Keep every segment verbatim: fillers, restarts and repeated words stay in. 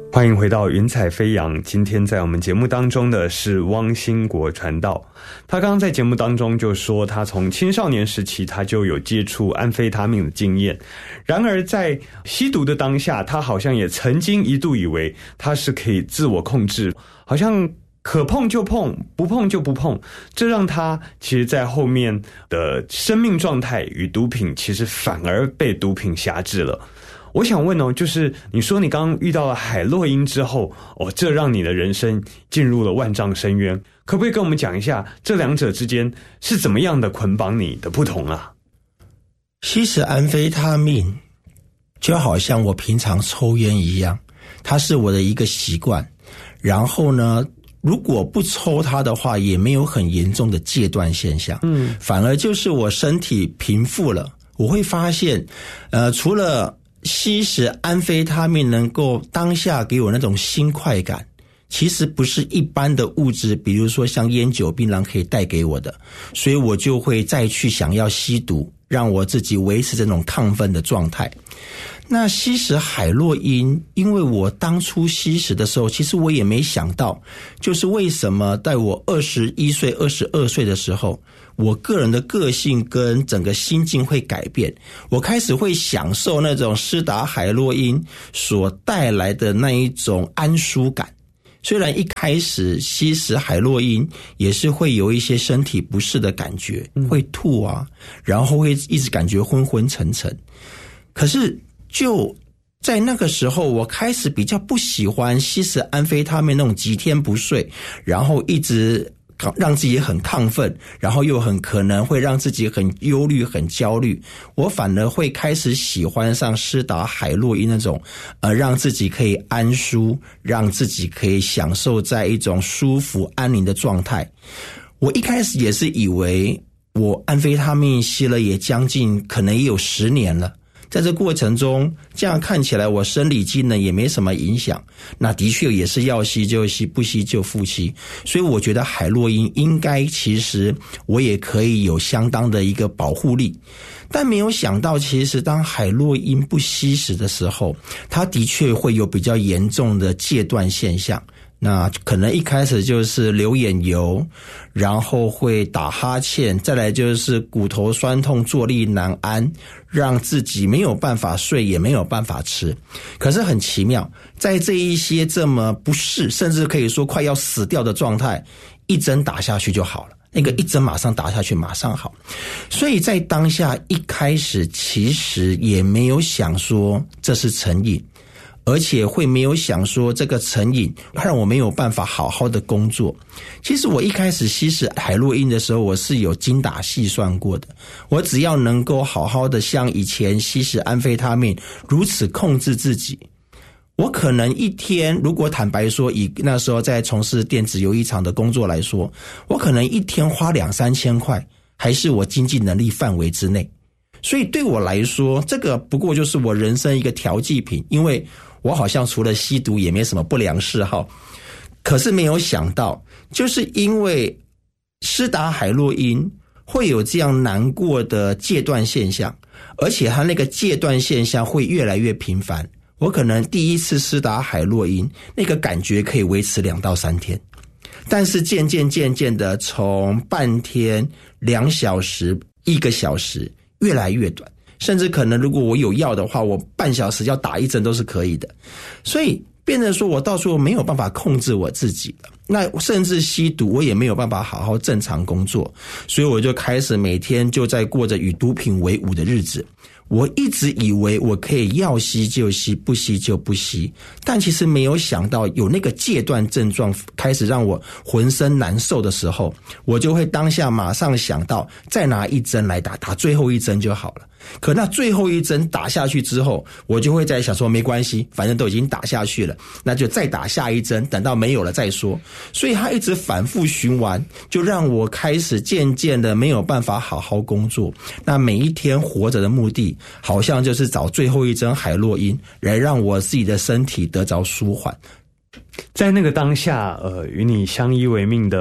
欢迎回到云彩飞扬，今天在我们节目当中的是汪兴国传道。他刚刚在节目当中就说，他从青少年时期他就有接触安非他命的经验，然而在吸毒的当下，他好像也曾经一度以为他是可以自我控制，好像可碰就碰，不碰就不碰，这让他其实在后面的生命状态与毒品其实反而被毒品辖制了。我想问哦，就是你说你刚刚遇到了海洛因之后，哦，这让你的人生进入了万丈深渊，可不可以跟我们讲一下这两者之间是怎么样的捆绑你的不同啊？ 吸食安非他命就好像我平常抽烟一样，它是我的一个习惯，然后呢如果不抽它的话也没有很严重的戒断现象，嗯，反而就是我身体平复了，我会发现呃，除了吸食安非他命能够当下给我那种新快感，其实不是一般的物质，比如说像烟酒槟榔可以带给我的，所以我就会再去想要吸毒，让我自己维持这种亢奋的状态。那吸食海洛因，因为我当初吸食的时候，其实我也没想到，就是为什么在我二十一岁、二十二岁的时候，我个人的个性跟整个心境会改变，我开始会享受那种施打海洛因所带来的那一种安舒感。虽然一开始吸食海洛因也是会有一些身体不适的感觉，会吐啊，然后会一直感觉昏昏沉沉，可是就在那个时候，我开始比较不喜欢吸食安非他命那种几天不睡，然后一直让自己很亢奋，然后又很可能会让自己很忧虑很焦虑，我反而会开始喜欢上施打海洛因那种呃，让自己可以安舒，让自己可以享受在一种舒服安宁的状态。我一开始也是以为我安非他命吸了也将近可能也有十年了，在这过程中这样看起来我生理机能也没什么影响，那的确也是要吸就吸，不吸就不吸，所以我觉得海洛因应该其实我也可以有相当的一个保护力。但没有想到其实当海洛因不吸食的时候，它的确会有比较严重的戒断现象，那可能一开始就是流眼油，然后会打哈欠，再来就是骨头酸痛坐立难安，让自己没有办法睡也没有办法吃。可是很奇妙，在这一些这么不适甚至可以说快要死掉的状态，一针打下去就好了，那个一针马上打下去马上好。所以在当下一开始其实也没有想说这是成瘾，而且会没有想说这个成瘾让我没有办法好好的工作。其实我一开始吸食海洛因的时候，我是有精打细算过的，我只要能够好好的像以前吸食安非他命如此控制自己，我可能一天，如果坦白说以那时候在从事电子游艺场的工作来说，我可能一天花两三千块还是我经济能力范围之内。所以对我来说，这个不过就是我人生一个调剂品，因为我好像除了吸毒也没什么不良嗜好。可是没有想到，就是因为施打海洛因会有这样难过的戒断现象，而且它那个戒断现象会越来越频繁。我可能第一次施打海洛因，那个感觉可以维持两到三天，但是渐渐渐渐的从半天、两小时、一个小时越来越短，甚至可能如果我有药的话，我半小时要打一针都是可以的。所以变成说我到时候没有办法控制我自己了，那甚至吸毒我也没有办法好好正常工作，所以我就开始每天就在过着与毒品为伍的日子。我一直以为我可以要吸就吸，不吸就不吸，但其实没有想到有那个戒断症状开始让我浑身难受的时候，我就会当下马上想到再拿一针来打，打最后一针就好了。可那最后一针打下去之后，我就会在想说没关系，反正都已经打下去了，那就再打下一针，等到没有了再说。所以它一直反复循环，就让我开始渐渐的没有办法好好工作。那每一天活着的目的好像就是找最后一针海洛因来让我自己的身体得着舒缓。 在那个当下，呃，与你相依为命的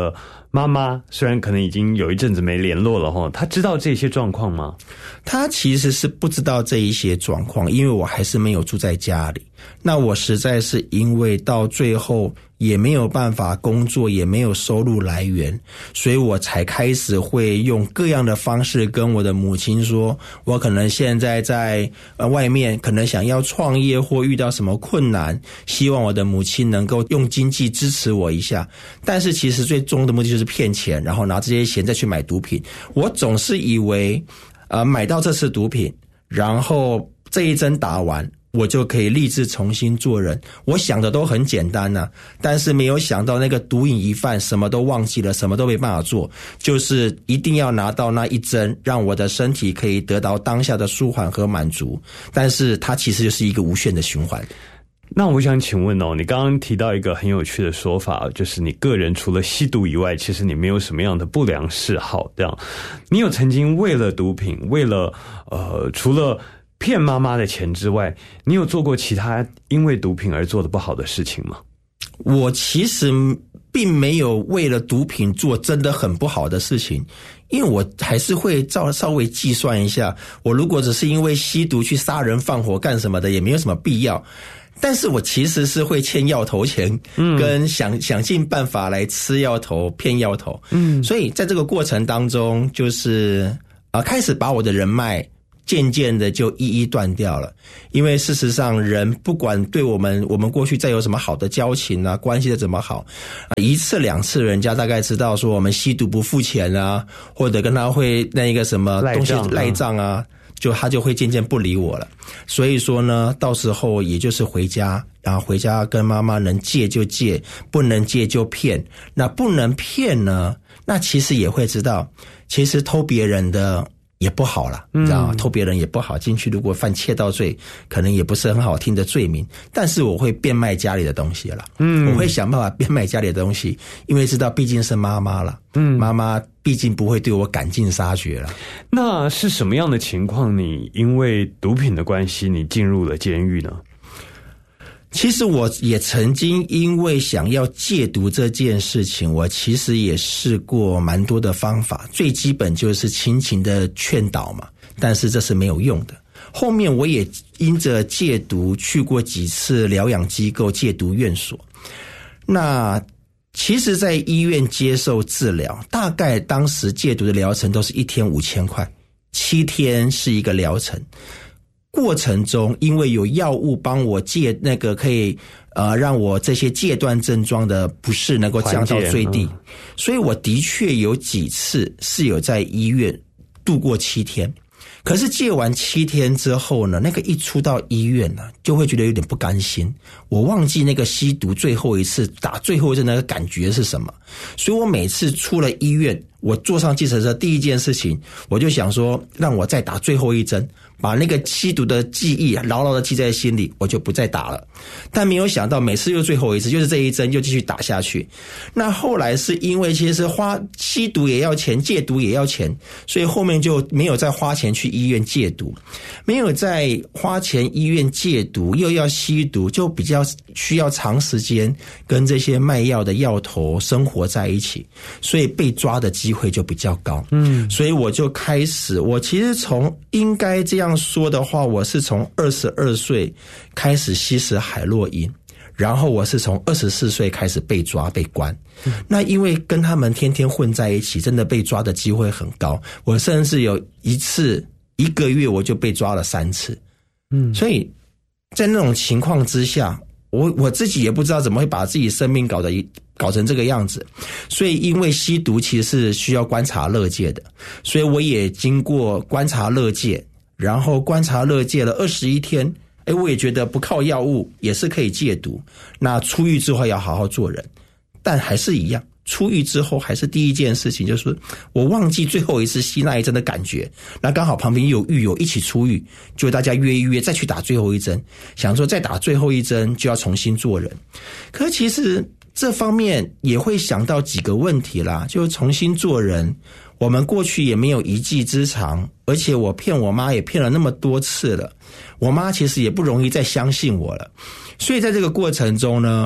妈妈虽然可能已经有一阵子没联络了齁，她知道这些状况吗？ 她其实是不知道这一些状况，因为我还是没有住在家里。那我实在是因为到最后也没有办法工作，也没有收入来源，所以我才开始会用各样的方式跟我的母亲说，我可能现在在呃外面可能想要创业或遇到什么困难，希望我的母亲能够用经济支持我一下。但是其实最终的目的就是骗钱，然后拿这些钱再去买毒品。我总是以为呃买到这次毒品，然后这一针打完我就可以立志重新做人，我想的都很简单啊，但是没有想到那个毒瘾一犯什么都忘记了，什么都没办法做，就是一定要拿到那一针，让我的身体可以得到当下的舒缓和满足，但是它其实就是一个无限的循环。 那我想请问哦，你刚刚提到一个很有趣的说法，就是你个人除了吸毒以外，其实你没有什么样的不良嗜好，这样，你有曾经为了毒品，为了呃，除了骗妈妈的钱之外，你有做过其他因为毒品而做的不好的事情吗？ 我其实并没有为了毒品做真的很不好的事情，因为我还是会照稍微计算一下，我如果只是因为吸毒去杀人放火干什么的，也没有什么必要。但是我其实是会欠药头钱，嗯，跟想想尽办法来吃药头、骗药头，嗯，所以在这个过程当中，就是啊、呃，开始把我的人脉渐渐的就一一断掉了。因为事实上人不管对我们我们过去再有什么好的交情啊，关系的怎么好啊，一次两次人家大概知道说我们吸毒不付钱啊，或者跟他会那一个什么东西赖账啊，就他就会渐渐不理我了。所以说呢，到时候也就是回家，然后回家跟妈妈能借就借，不能借就骗。那不能骗呢，那其实也会知道，其实偷别人的也不好了，你知道吗？偷别人也不好，进去如果犯窃盗罪，可能也不是很好听的罪名。但是我会变卖家里的东西了，嗯，我会想办法变卖家里的东西，因为知道毕竟是妈妈了，嗯，妈妈毕竟不会对我赶尽杀绝了。 那是什么样的情况？你因为毒品的关系，你进入了监狱呢？ 其实我也曾经因为想要戒毒这件事情，我其实也试过蛮多的方法，最基本就是亲情的劝导嘛，但是这是没有用的。后面我也因着戒毒去过几次疗养机构、戒毒院所。那其实在医院接受治疗，大概当时戒毒的疗程都是一天五千块，七天是一个疗程。过程中因为有药物帮我戒那个可以呃让我这些戒断症状的不适能够降到最低，嗯，所以我的确有几次是有在医院度过七天。可是戒完七天之后呢，那个一出到医院呢，就会觉得有点不甘心。我忘记那个吸毒最后一次打最后一针那个感觉是什么，所以我每次出了医院，我坐上计程车第一件事情，我就想说让我再打最后一针，把那个吸毒的记忆牢牢的记在心里，我就不再打了。但没有想到每次又最后一次，就是这一针又继续打下去。那后来是因为其实花吸毒也要钱，戒毒也要钱，所以后面就没有再花钱去医院戒毒，没有再花钱医院戒毒又要吸毒，就比较需要长时间跟这些卖药的药头生活在一起，所以被抓的机会就比较高。嗯，所以我就开始，我其实从应该这样说的话，我是从二十二岁开始吸食海洛因，然后我是从二十四岁开始被抓被关。嗯，那因为跟他们天天混在一起，真的被抓的机会很高，我甚至有一次一个月我就被抓了三次。嗯，所以在那种情况之下，我我自己也不知道怎么会把自己生命搞得搞成这个样子。所以因为吸毒其实是需要观察勒戒的，所以我也经过观察勒戒，然后观察勒戒了二十一天，诶，我也觉得不靠药物也是可以戒毒。那出狱之后要好好做人，但还是一样，出狱之后还是第一件事情就是我忘记最后一次吸那一针的感觉。那刚好旁边有狱友一起出狱，就大家约一约再去打最后一针，想说再打最后一针就要重新做人。可是其实这方面也会想到几个问题啦，就重新做人，我们过去也没有一技之长，而且我骗我妈也骗了那么多次了，我妈其实也不容易再相信我了。所以在这个过程中呢，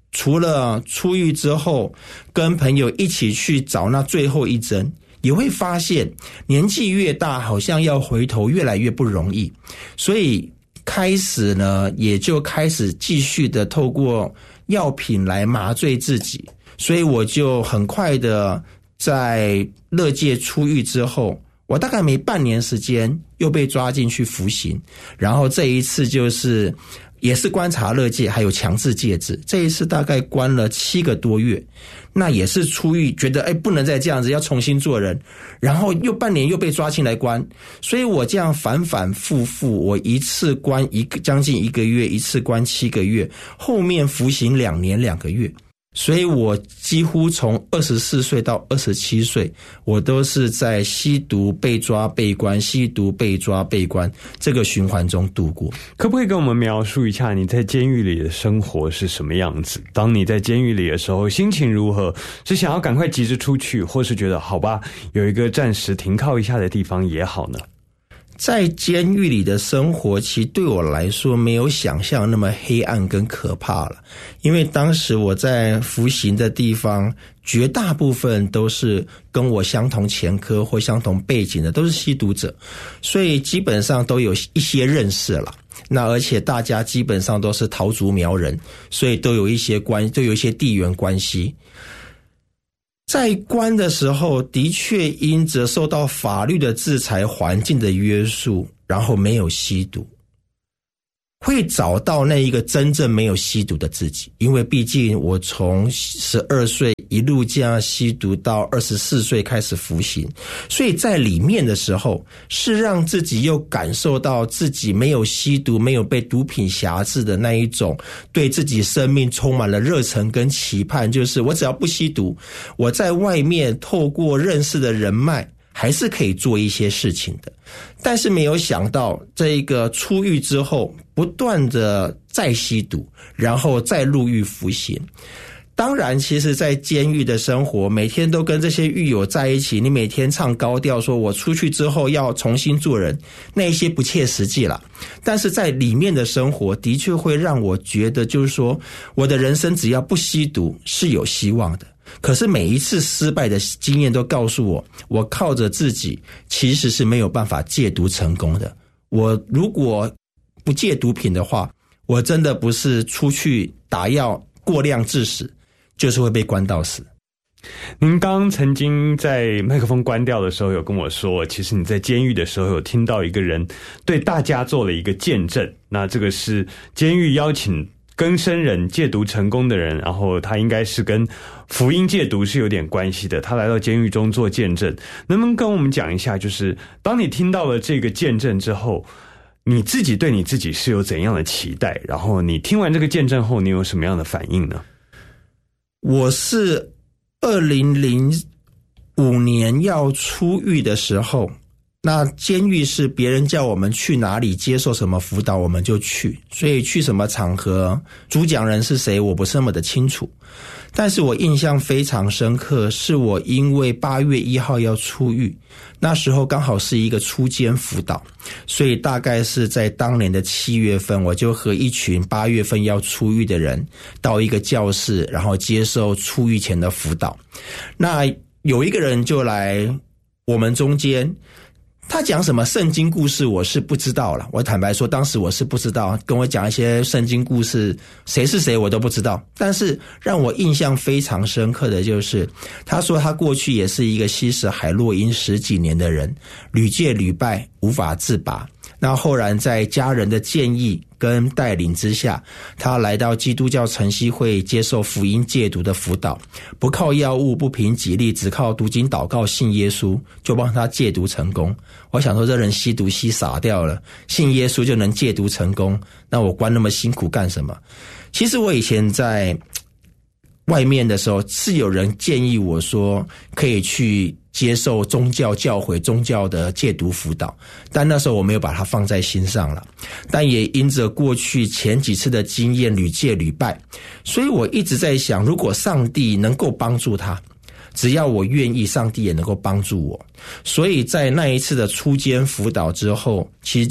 除了出狱之后跟朋友一起去找那最后一针，也会发现年纪越大好像要回头越来越不容易，所以开始呢也就开始继续的透过药品来麻醉自己。所以我就很快的在勒戒出狱之后，我大概没半年时间又被抓进去服刑，然后这一次就是也是观察勒戒还有强制戒治，这一次大概关了七个多月，那也是出狱觉得哎不能再这样子，要重新做人，然后又半年又被抓进来关，所以我这样反反复复，我一次关一个将近一个月，一次关七个月，后面服刑两年两个月。所以我几乎从二十四岁到二十七岁，我都是在吸毒被抓被关，吸毒被抓被关这个循环中度过。 可不可以跟我们描述一下你在监狱里的生活是什么样子？当你在监狱里的时候心情如何？是想要赶快急着出去，或是觉得好吧，有一个暂时停靠一下的地方也好呢？ 在监狱里的生活其实对我来说没有想象那么黑暗跟可怕了，因为当时我在服刑的地方绝大部分都是跟我相同前科或相同背景的，都是吸毒者，所以基本上都有一些认识了。那而且大家基本上都是桃竹苗人，所以都有一些关都有一些地缘关系。在关的时候的确因着受到法律的制裁环境的约束，然后没有吸毒，会找到那一个真正没有吸毒的自己。因为毕竟我从十二岁一路这样吸毒到二十四岁开始服刑，所以在里面的时候是让自己又感受到自己没有吸毒，没有被毒品辖制的那一种对自己生命充满了热忱跟期盼，就是我只要不吸毒，我在外面透过认识的人脉还是可以做一些事情的。但是没有想到这个出狱之后不断的再吸毒，然后再入狱服刑。当然其实在监狱的生活每天都跟这些狱友在一起，你每天唱高调说我出去之后要重新做人，那一些不切实际了。但是在里面的生活的确会让我觉得就是说我的人生只要不吸毒是有希望的。可是每一次失败的经验都告诉我，我靠着自己其实是没有办法戒毒成功的。我如果不戒毒品的话，我真的不是出去打药过量致死，就是会被关到死。 您刚曾经在麦克风关掉的时候有跟我说，其实你在监狱的时候有听到一个人对大家做了一个见证，那这个是监狱邀请更生人戒毒成功的人，然后他应该是跟福音戒毒是有点关系的，他来到监狱中做见证。能不能跟我们讲一下，就是当你听到了这个见证之后，你自己对你自己是有怎样的期待，然后你听完这个见证后你有什么样的反应呢？ 我是二零零五年要出狱的时候，那监狱是别人叫我们去哪里接受什么辅导我们就去，所以去什么场合主讲人是谁我不是那么的清楚。但是我印象非常深刻，是我因为八月一号要出狱，那时候刚好是一个出监辅导，所以大概是在当年的七月份，我就和一群八月份要出狱的人到一个教室，然后接受出狱前的辅导。那有一个人就来我们中间，他讲什么圣经故事我是不知道了，我坦白说当时我是不知道，跟我讲一些圣经故事谁是谁我都不知道。但是让我印象非常深刻的就是他说他过去也是一个吸食海洛因十几年的人，屡戒屡败无法自拔。那后来在家人的建议跟带领之下，他来到基督教晨曦会接受福音戒毒的辅导，不靠药物不凭己力，只靠读经祷告信耶稣，就帮他戒毒成功。我想说这人吸毒吸傻掉了，信耶稣就能戒毒成功，那我关那么辛苦干什么？其实我以前在外面的时候是有人建议我说可以去接受宗教教诲宗教的戒毒辅导，但那时候我没有把它放在心上了。但也因着过去前几次的经验屡戒屡败，所以我一直在想，如果上帝能够帮助他，只要我愿意，上帝也能够帮助我。所以在那一次的出监辅导之后，其实就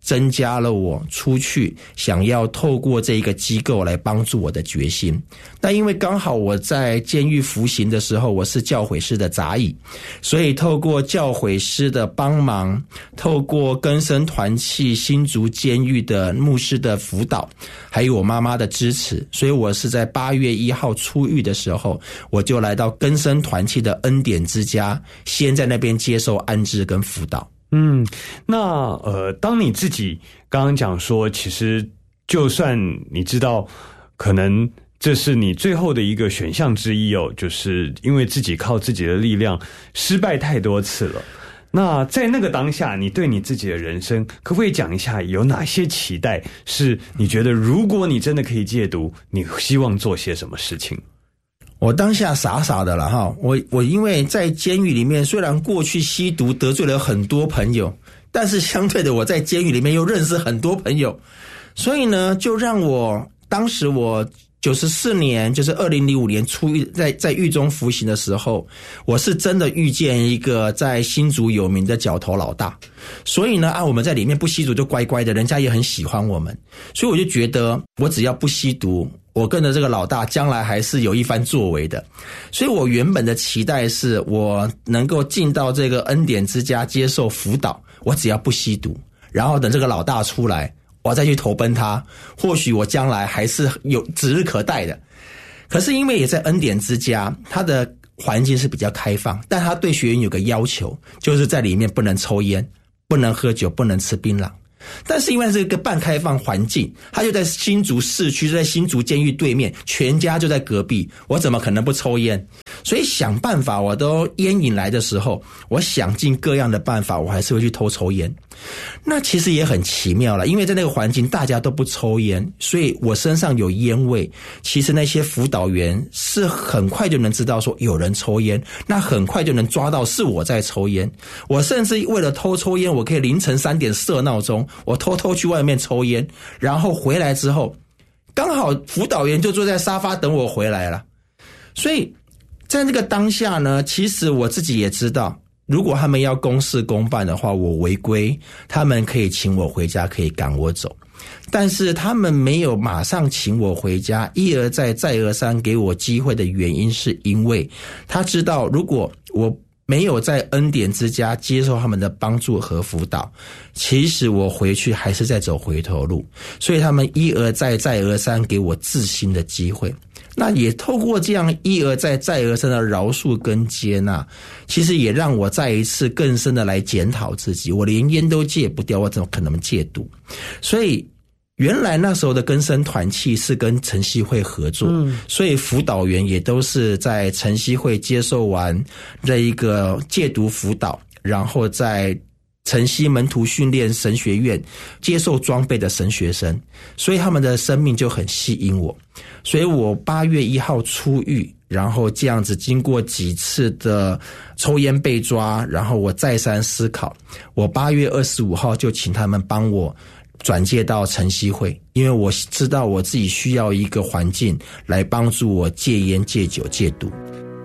增加了我出去想要透过这个机构来帮助我的决心。那因为刚好我在监狱服刑的时候，我是教诲师的杂役，所以透过教诲师的帮忙，透过更生团契新竹监狱的牧师的辅导，还有我妈妈的支持，所以我是在八月一号出狱的时候，我就来到更生团契的恩典之家，先在那边接受安置跟辅导。 嗯，那呃，当你自己刚刚讲说，其实就算你知道可能这是你最后的一个选项之一哦，就是因为自己靠自己的力量失败太多次了。那在那个当下，你对你自己的人生可不可以讲一下有哪些期待，是你觉得如果你真的可以戒毒，你希望做些什么事情？ 我当下傻傻的了哈，我我因为在监狱里面，虽然过去吸毒得罪了很多朋友，但是相对的我在监狱里面又认识很多朋友，所以呢，就让我当时我九十四年，就是二零零五年出狱，在在狱中服刑的时候，我是真的遇见一个在新竹有名的角头老大，所以呢啊，我们在里面不吸毒就乖乖的，人家也很喜欢我们，所以我就觉得我只要不吸毒，我跟着这个老大将来还是有一番作为的。所以我原本的期待是我能够进到这个恩典之家接受辅导，我只要不吸毒，然后等这个老大出来，我再去投奔他，或许我将来还是有指日可待的。可是因为也在恩典之家，他的环境是比较开放，但他对学员有个要求，就是在里面不能抽烟，不能喝酒，不能吃槟榔。但是因为是一个半开放环境，他就在新竹市区，就在新竹监狱对面，全家就在隔壁，我怎么可能不抽烟？所以想办法，我都烟瘾来的时候，我想尽各样的办法，我还是会去偷抽烟。那其实也很奇妙了，因为在那个环境大家都不抽烟，所以我身上有烟味，其实那些辅导员是很快就能知道说有人抽烟，那很快就能抓到是我在抽烟。我甚至为了偷抽烟，我可以凌晨三点设闹钟，我偷偷去外面抽烟，然后回来之后刚好辅导员就坐在沙发等我回来了。所以在那个当下呢，其实我自己也知道，如果他们要公事公办的话，我违规，他们可以请我回家，可以赶我走。但是他们没有马上请我回家，一而再再而三给我机会的原因，是因为他知道如果我没有在恩典之家接受他们的帮助和辅导，其实我回去还是在走回头路，所以他们一而再再而三给我自新的机会。那也透过这样一而再再而三的饶恕跟接纳，其实也让我再一次更深的来检讨自己，我连烟都戒不掉，我怎么可能戒毒？所以原来那时候的更生团契是跟晨曦会合作，嗯，所以辅导员也都是在晨曦会接受完这一个戒毒辅导，然后在晨曦门徒训练神学院接受装备的神学生，所以他们的生命就很吸引我。所以我八月一号出狱，然后这样子经过几次的抽烟被抓，然后我再三思考，我八月二十五号就请他们帮我转介到晨曦会，因为我知道我自己需要一个环境来帮助我戒烟戒酒戒毒。